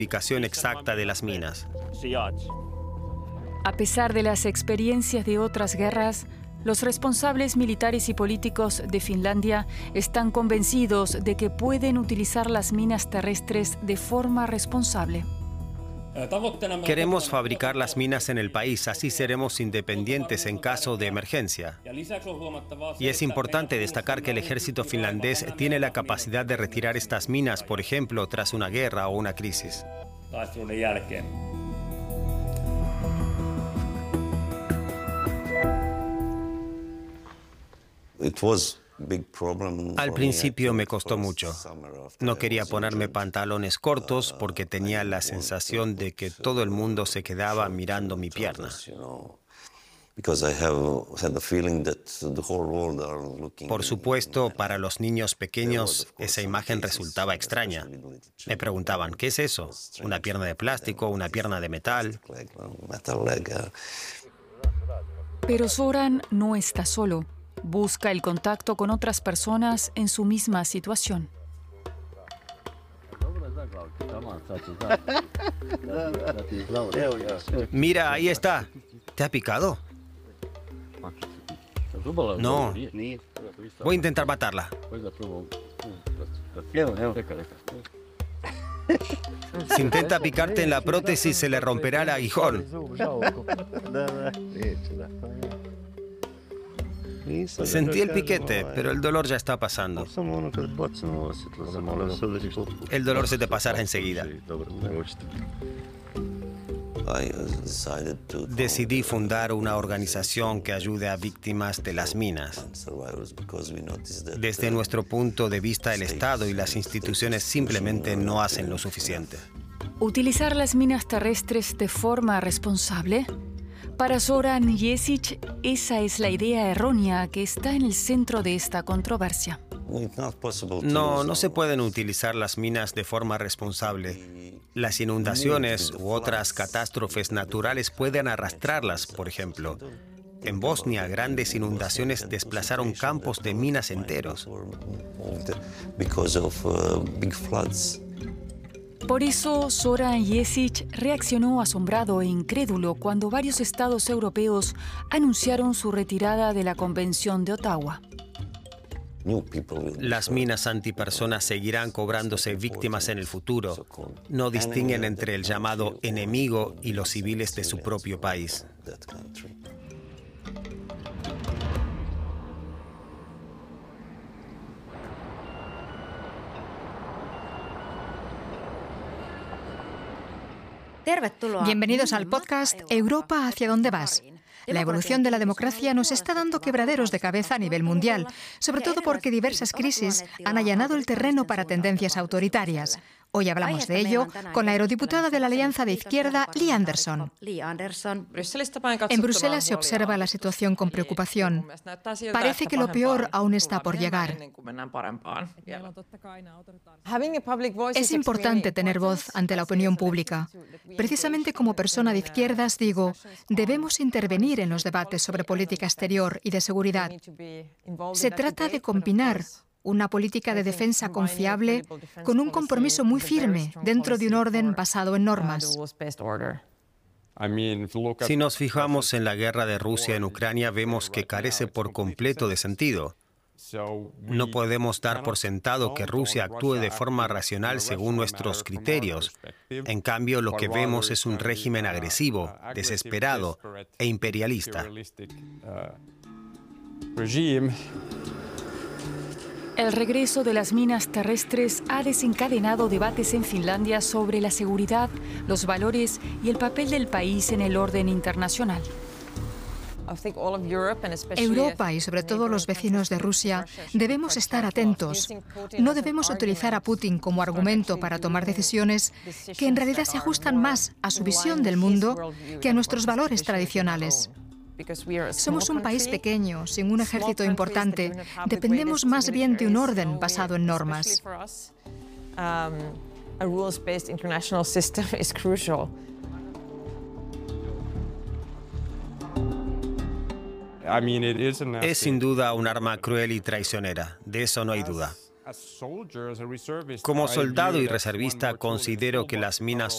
ubicación exacta de las minas. A pesar de las experiencias de otras guerras, los responsables militares y políticos de Finlandia están convencidos de que pueden utilizar las minas terrestres de forma responsable. Queremos fabricar las minas en el país, así seremos independientes en caso de emergencia. Y es importante destacar que el ejército finlandés tiene la capacidad de retirar estas minas, por ejemplo, tras una guerra o una crisis. Al principio me costó mucho. No quería ponerme pantalones cortos porque tenía la sensación de que todo el mundo se quedaba mirando mi pierna. Por supuesto, para los niños pequeños esa imagen resultaba extraña. Me preguntaban, ¿qué es eso? ¿Una pierna de plástico? ¿Una pierna de metal? Pero Zoran no está solo. Busca el contacto con otras personas en su misma situación. Mira, ahí está. ¿Te ha picado? No. Voy a intentar matarla. Si intenta picarte en la prótesis, se le romperá el aguijón. Sentí el piquete, pero el dolor ya está pasando. El dolor se te pasará enseguida. Decidí fundar una organización que ayude a víctimas de las minas. Desde nuestro punto de vista, el Estado y las instituciones simplemente no hacen lo suficiente. ¿Utilizar las minas terrestres de forma responsable? Para Zoran Jesic, esa es la idea errónea que está en el centro de esta controversia. No se pueden utilizar las minas de forma responsable. Las inundaciones u otras catástrofes naturales pueden arrastrarlas, por ejemplo. En Bosnia, grandes inundaciones desplazaron campos de minas enteros. Por eso, Zoran Jesic reaccionó asombrado e incrédulo cuando varios estados europeos anunciaron su retirada de la Convención de Ottawa. Las minas antipersonas seguirán cobrándose víctimas en el futuro. No distinguen entre el llamado enemigo y los civiles de su propio país. Bienvenidos al podcast Europa hacia dónde vas. La evolución de la democracia nos está dando quebraderos de cabeza a nivel mundial, sobre todo porque diversas crisis han allanado el terreno para tendencias autoritarias. Hoy hablamos de ello con la eurodiputada de la Alianza de Izquierda, Li Andersson. En Bruselas se observa la situación con preocupación. Parece que lo peor aún está por llegar. Es importante tener voz ante la opinión pública. Precisamente como persona de izquierdas digo, debemos intervenir en los debates sobre política exterior y de seguridad. Se trata de combinar una política de defensa confiable con un compromiso muy firme dentro de un orden basado en normas. Si nos fijamos en la guerra de Rusia en Ucrania, vemos que carece por completo de sentido. No podemos dar por sentado que Rusia actúe de forma racional según nuestros criterios. En cambio, lo que vemos es un régimen agresivo, desesperado e imperialista. El regreso de las minas terrestres ha desencadenado debates en Finlandia sobre la seguridad, los valores y el papel del país en el orden internacional. Europa y sobre todo los vecinos de Rusia debemos estar atentos. No debemos utilizar a Putin como argumento para tomar decisiones que en realidad se ajustan más a su visión del mundo que a nuestros valores tradicionales. Somos un país pequeño, sin un ejército importante. Dependemos más bien de un orden basado en normas. Es sin duda un arma cruel y traicionera, de eso no hay duda. Como soldado y reservista, considero que las minas